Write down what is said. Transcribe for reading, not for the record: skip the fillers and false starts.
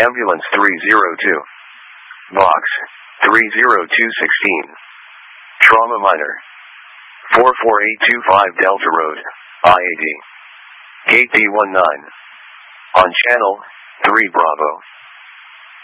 Ambulance 302. Box 30216. Trauma Minor 44825 Delta Road, IAD. Gate D19. On Channel 3 Bravo.